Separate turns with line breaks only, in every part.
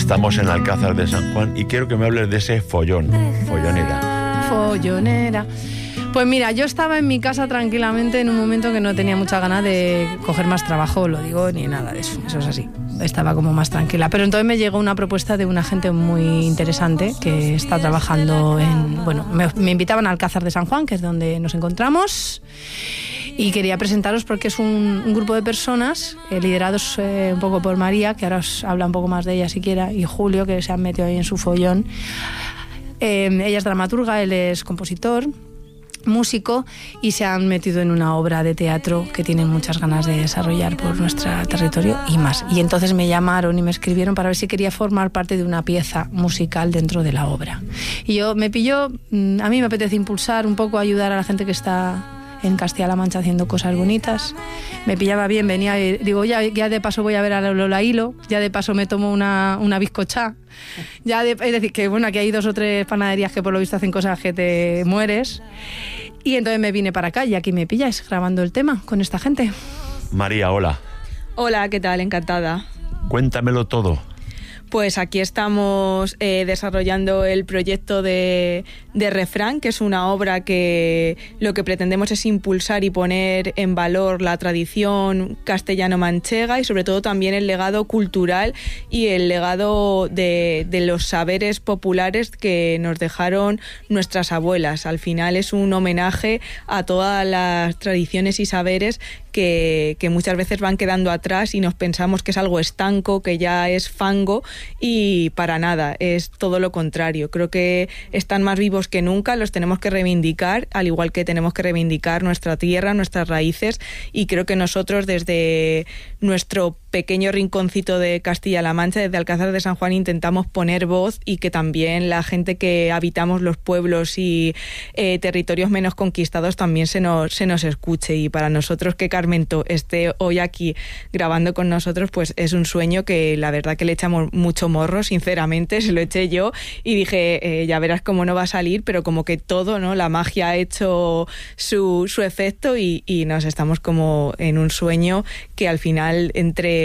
Estamos en Alcázar de San Juan y quiero que me hables de ese follonera.
Pues mira, yo estaba en mi casa tranquilamente en un momento que no tenía mucha ganas de coger más trabajo, lo digo, ni nada de eso, eso es así. Estaba como más tranquila. Pero entonces me llegó una propuesta de una gente muy interesante que está trabajando en... Bueno, me invitaban a Alcázar de San Juan, que es donde nos encontramos, y quería presentaros porque es un grupo de personas liderados un poco por María, que ahora os habla un poco más de ella si quiera, y Julio, que se han metido ahí en su follón. Ella es dramaturga, él es compositor, músico, y se han metido en una obra de teatro que tienen muchas ganas de desarrollar por nuestro territorio y más. Y entonces me llamaron y me escribieron para ver si quería formar parte de una pieza musical dentro de la obra. Y a mí me apetece impulsar un poco, ayudar a la gente que está en Castilla-La Mancha haciendo cosas bonitas. Me pillaba bien, venía y digo, ya de paso voy a ver a Lola Hilo, ya de paso me tomo una bizcochá. Es decir, que bueno, aquí hay 2 o 3 panaderías que por lo visto hacen cosas que te mueres. Y entonces me vine para acá y aquí me pilláis grabando el tema con esta gente.
María, hola.
Hola, ¿qué tal? Encantada.
Cuéntamelo todo.
Pues aquí estamos desarrollando el proyecto de Refrán, que es una obra que lo que pretendemos es impulsar y poner en valor la tradición castellano-manchega y sobre todo también el legado cultural y el legado de los saberes populares que nos dejaron nuestras abuelas. Al final es un homenaje a todas las tradiciones y saberes que muchas veces van quedando atrás y nos pensamos que es algo estanco, que ya es fango, y para nada, es todo lo contrario. Creo que están más vivos que nunca, los tenemos que reivindicar, al igual que tenemos que reivindicar nuestra tierra, nuestras raíces, y creo que nosotros desde nuestro pequeño rinconcito de Castilla-La Mancha, desde Alcázar de San Juan, intentamos poner voz y que también la gente que habitamos los pueblos y territorios menos conquistados también se nos escuche. Y para nosotros que Carmento esté hoy aquí grabando con nosotros, pues es un sueño que la verdad que le echamos mucho morro, sinceramente, se lo eché yo y dije, ya verás cómo no va a salir, pero como que todo, ¿no? La magia ha hecho su efecto y nos estamos como en un sueño que al final entre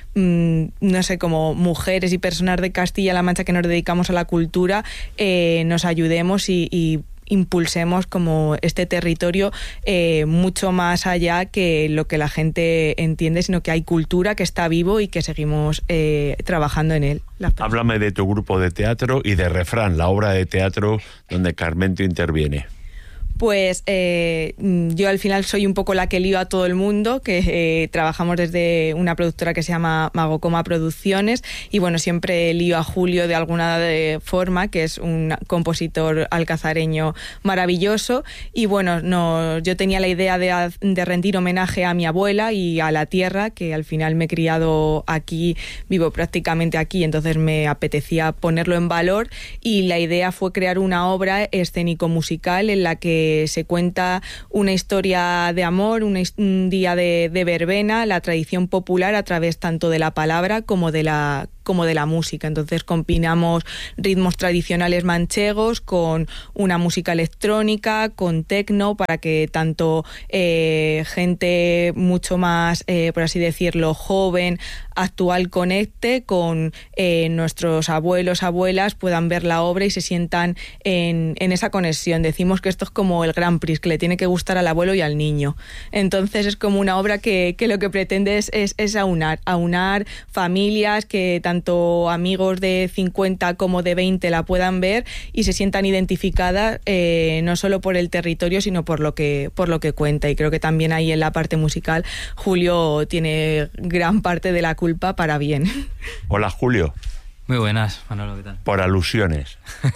no sé, como mujeres y personas de Castilla-La Mancha que nos dedicamos a la cultura, nos ayudemos y impulsemos como este territorio mucho más allá que lo que la gente entiende, sino que hay cultura que está vivo y que seguimos trabajando en él.
Háblame de tu grupo de teatro y de Refrán, la obra de teatro donde Carmento interviene.
Pues yo al final soy un poco la que lío a todo el mundo, que trabajamos desde una productora que se llama Magocoma Producciones, y bueno, siempre lío a Julio de alguna forma, que es un compositor alcazareño maravilloso, y bueno, yo tenía la idea de rendir homenaje a mi abuela y a la tierra, que al final me he criado aquí, vivo prácticamente aquí, entonces me apetecía ponerlo en valor, y la idea fue crear una obra escénico-musical en la que se cuenta una historia de amor, un día de verbena, la tradición popular a través tanto de la palabra como de la música. Entonces combinamos ritmos tradicionales manchegos con una música electrónica, con techno, para que tanto gente mucho más, por así decirlo, joven, actual, conecte con nuestros abuelos, abuelas, puedan ver la obra y se sientan en esa conexión. Decimos que esto es como el Grand Prix, que le tiene que gustar al abuelo y al niño. Entonces es como una obra que lo que pretende es aunar familias, que tanto amigos de 50 como de 20 la puedan ver y se sientan identificadas no solo por el territorio, sino por lo que cuenta. Y creo que también ahí en la parte musical Julio tiene gran parte de la culpa para bien.
Hola, Julio.
Muy buenas, Manolo, ¿qué tal?
Por alusiones.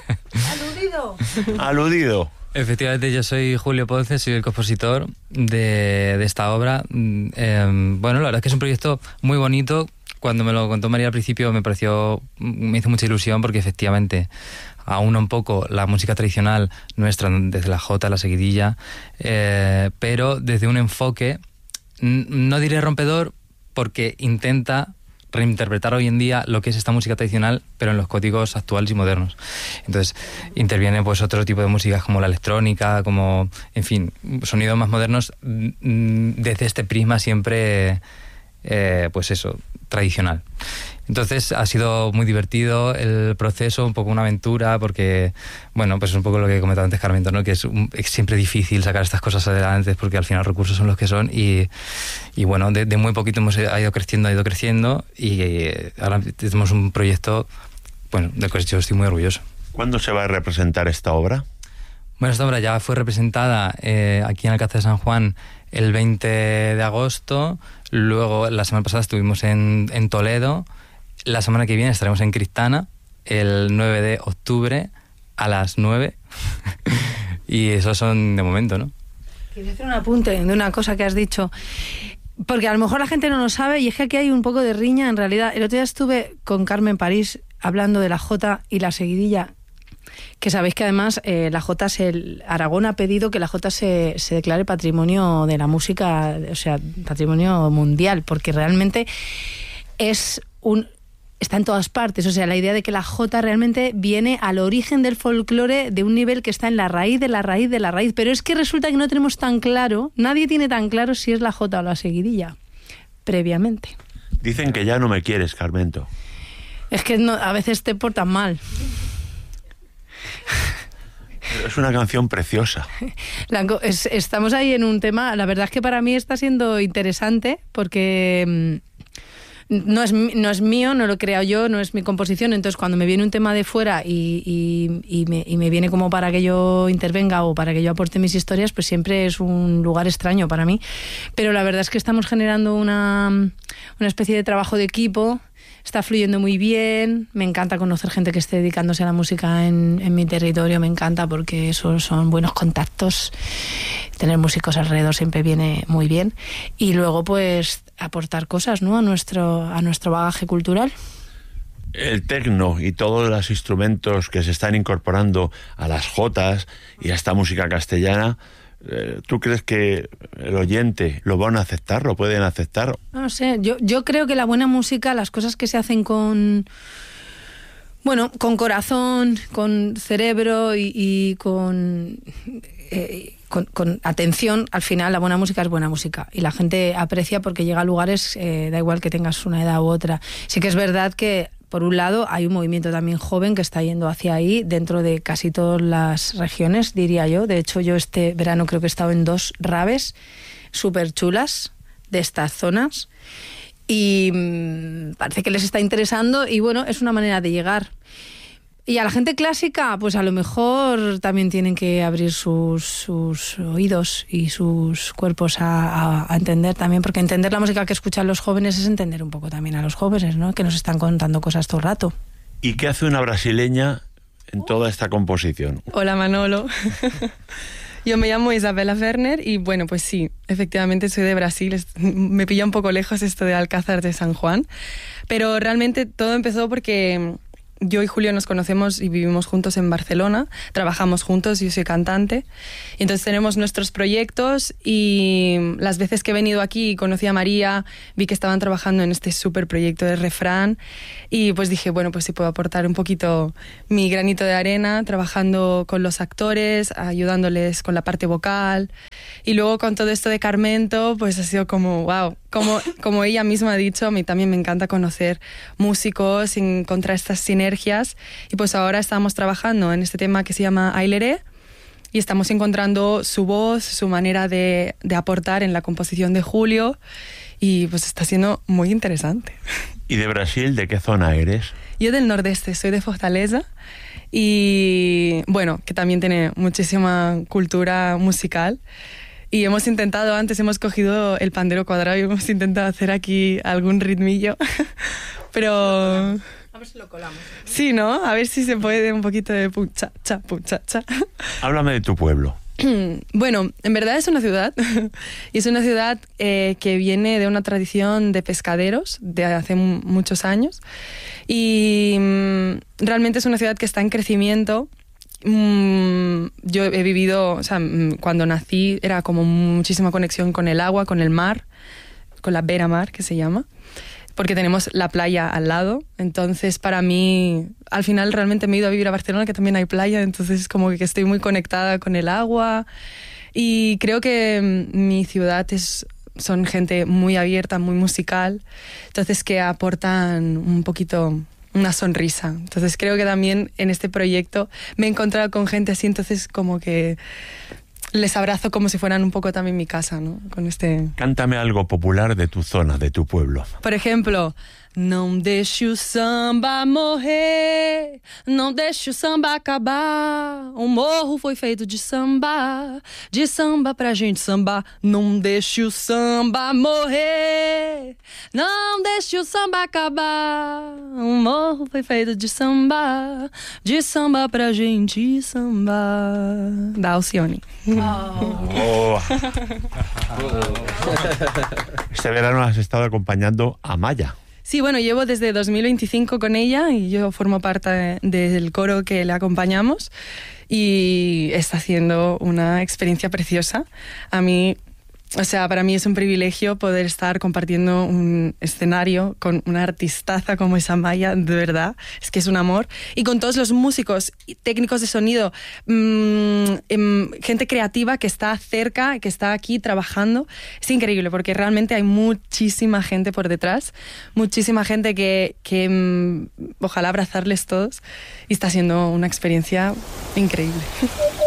Aludido.
Efectivamente, yo soy Julio Ponce, soy el compositor de esta obra. Bueno, la verdad es que es un proyecto muy bonito. Cuando me lo contó María al principio me hizo mucha ilusión, porque efectivamente aúna un poco la música tradicional nuestra, desde la jota, la seguidilla, pero desde un enfoque, no diré rompedor, porque intenta reinterpretar hoy en día lo que es esta música tradicional, pero en los códigos actuales y modernos. Entonces interviene pues otro tipo de músicas como la electrónica, como, en fin, sonidos más modernos, desde este prisma siempre, pues eso, tradicional. Entonces ha sido muy divertido el proceso, un poco una aventura, porque, bueno, pues es un poco lo que he comentado antes, Carmento, ¿no? Que es siempre difícil sacar estas cosas adelante porque al final los recursos son los que son y bueno, de muy poquito hemos ido creciendo y ahora tenemos un proyecto, bueno, del que yo estoy muy orgulloso.
¿Cuándo se va a representar esta obra?
Bueno, esta obra ya fue representada aquí en Alcázar de San Juan el 20 de agosto, luego la semana pasada estuvimos en Toledo, la semana que viene estaremos en Cristana, el 9 de octubre a las 9, y esos son de momento, ¿no?
Quería hacer un apunte de una cosa que has dicho, porque a lo mejor la gente no lo sabe, y es que aquí hay un poco de riña en realidad. El otro día estuve con Carmen París hablando de la jota y la seguidilla, que sabéis que además la jota, Aragón ha pedido que la jota se declare patrimonio de la música, o sea, patrimonio mundial, porque realmente está en todas partes. O sea, la idea de que la jota realmente viene al origen del folclore de un nivel que está en la raíz de la raíz de la raíz. Pero es que resulta que no tenemos tan claro, nadie tiene tan claro si es la jota o la seguidilla, previamente.
Dicen que ya no me quieres, Carmento.
Es que a veces te portan mal.
Es una canción preciosa.
Estamos ahí en un tema, la verdad es que para mí está siendo interesante porque no es mío, no lo he creado yo, no es mi composición. Entonces cuando me viene un tema de fuera y me viene como para que yo intervenga o para que yo aporte mis historias, pues siempre es un lugar extraño para mí. Pero la verdad es que estamos generando una especie de trabajo de equipo. Está fluyendo muy bien, me encanta conocer gente que esté dedicándose a la música en mi territorio, me encanta porque esos son buenos contactos, tener músicos alrededor siempre viene muy bien, y luego pues aportar cosas, ¿no?, a nuestro bagaje cultural.
El tecno y todos los instrumentos que se están incorporando a las jotas y a esta música castellana, ¿tú crees que el oyente lo van a aceptar, lo pueden aceptar?
No sé, yo creo que la buena música, las cosas que se hacen con corazón, con cerebro y con atención, al final la buena música es buena música y la gente aprecia porque llega a lugares, da igual que tengas una edad u otra. Sí que es verdad que por un lado hay un movimiento también joven que está yendo hacia ahí dentro de casi todas las regiones, diría yo. De hecho, yo este verano creo que he estado en 2 raves súper chulas de estas zonas y parece que les está interesando y bueno, es una manera de llegar. Y a la gente clásica, pues a lo mejor también tienen que abrir sus oídos y sus cuerpos a entender también, porque entender la música que escuchan los jóvenes es entender un poco también a los jóvenes, ¿no?, que nos están contando cosas todo el rato.
¿Y qué hace una brasileña en toda esta composición?
Hola, Manolo. Yo me llamo Isabela Werner y bueno, pues sí, efectivamente soy de Brasil. Me pilla un poco lejos esto de Alcázar de San Juan, pero realmente todo empezó porque yo y Julio nos conocemos y vivimos juntos en Barcelona, trabajamos juntos, yo soy cantante, y entonces tenemos nuestros proyectos y las veces que he venido aquí y conocí a María, vi que estaban trabajando en este súper proyecto de Refrán y pues dije, bueno, pues sí puedo aportar un poquito mi granito de arena, trabajando con los actores, ayudándoles con la parte vocal, y luego con todo esto de Carmento, pues ha sido como, wow, como ella misma ha dicho, a mí también me encanta conocer músicos y encontrar estas sinergias. Y pues ahora estamos trabajando en este tema que se llama Aileré y estamos encontrando su voz, su manera de aportar en la composición de Julio y pues está siendo muy interesante.
¿Y de Brasil, de qué zona eres?
Yo del nordeste, soy de Fortaleza y bueno, que también tiene muchísima cultura musical. Y hemos cogido el pandero cuadrado y hemos intentado hacer aquí algún ritmillo, pero...
A ver si lo colamos.
Sí, ¿no? A ver si se puede un poquito de pucha, pucha, cha.
Háblame de tu pueblo.
Bueno, en verdad es una ciudad, y es una ciudad que viene de una tradición de pescaderos de hace muchos años, y realmente es una ciudad que está en crecimiento. Yo he vivido, o sea, cuando nací era como muchísima conexión con el agua, con el mar, con la Vera Mar, que se llama, porque tenemos la playa al lado. Entonces, para mí, al final realmente me he ido a vivir a Barcelona, que también hay playa, entonces como que estoy muy conectada con el agua y creo que mi ciudad es
son gente muy abierta, muy musical, entonces que aportan un poquito una sonrisa. Entonces creo que también en este proyecto me he encontrado con gente así, entonces como que les abrazo como si fueran un poco también mi casa, ¿no? Con este...
Cántame algo popular de tu zona, de tu pueblo.
Por ejemplo, não deixe o samba morrer, não deixe o samba acabar. O morro foi feito de samba pra gente sambar. Não deixe o samba morrer, não deixe o samba acabar. O morro foi feito de samba pra gente sambar. Da Alcione.
Oh. Este verano has estado acompañando a Maya.
Sí, bueno, llevo desde 2025 con ella y yo formo parte del coro que le acompañamos y está haciendo una experiencia preciosa. A mí, o sea, para mí es un privilegio poder estar compartiendo un escenario con una artistaza como esa Maya, de verdad, es que es un amor. Y con todos los músicos, técnicos de sonido, gente creativa que está cerca, que está aquí trabajando. Es increíble porque realmente hay muchísima gente por detrás, muchísima gente que ojalá abrazarles todos y está siendo una experiencia increíble.